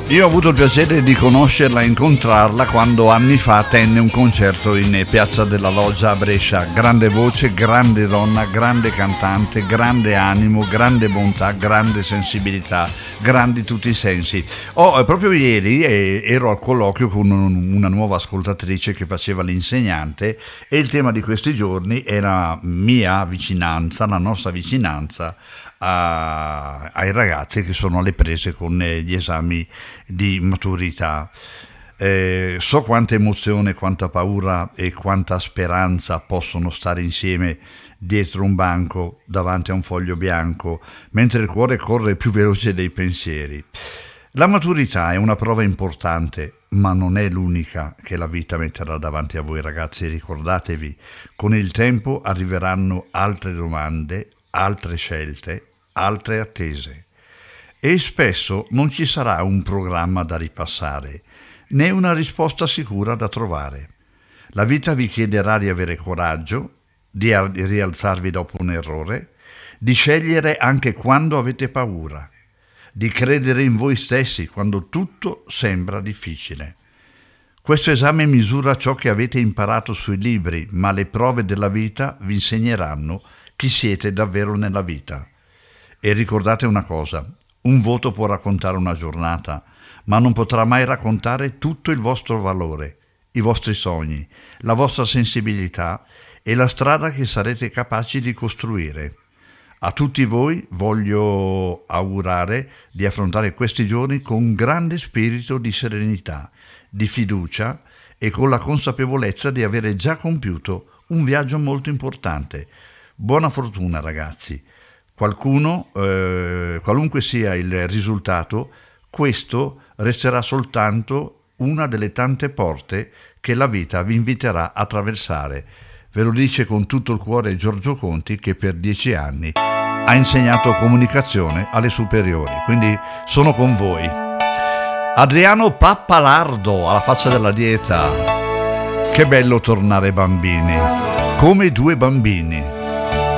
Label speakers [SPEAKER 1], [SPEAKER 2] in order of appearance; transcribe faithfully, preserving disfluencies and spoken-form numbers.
[SPEAKER 1] Io ho avuto il piacere di conoscerla e incontrarla quando anni fa tenne un concerto in Piazza della Loggia a Brescia. Grande voce, grande donna, grande cantante, grande animo, grande bontà, grande sensibilità, grandi tutti i sensi. Oh, proprio ieri eh, ero al colloquio con un, una nuova ascoltatrice che faceva l'insegnante e il tema di questi giorni era mia vicinanza, la nostra vicinanza A, ai ragazzi che sono alle prese con gli esami di maturità. Eh, so quanta emozione, quanta paura e quanta speranza possono stare insieme dietro un banco, davanti a un foglio bianco, mentre il cuore corre più veloce dei pensieri. La maturità è una prova importante, ma non è l'unica che la vita metterà davanti a voi, ragazzi. Ricordatevi, con il tempo arriveranno altre domande, altre scelte, altre attese. E spesso non ci sarà un programma da ripassare, né una risposta sicura da trovare. La vita vi chiederà di avere coraggio, di rialzarvi dopo un errore, di scegliere anche quando avete paura, di credere in voi stessi quando tutto sembra difficile. Questo esame misura ciò che avete imparato sui libri, ma le prove della vita vi insegneranno chi siete davvero nella vita. E ricordate una cosa, un voto può raccontare una giornata, ma non potrà mai raccontare tutto il vostro valore, i vostri sogni, la vostra sensibilità e la strada che sarete capaci di costruire. A tutti voi voglio augurare di affrontare questi giorni con grande spirito di serenità, di fiducia e con la consapevolezza di avere già compiuto un viaggio molto importante. Buona fortuna, ragazzi. Qualcuno, eh, qualunque sia il risultato, questo resterà soltanto una delle tante porte che la vita vi inviterà a attraversare. Ve lo dice con tutto il cuore Giorgio Conti, che per dieci anni ha insegnato comunicazione alle superiori, quindi sono con voi. Adriano Pappalardo, alla faccia della dieta. Che bello tornare bambini, come due bambini.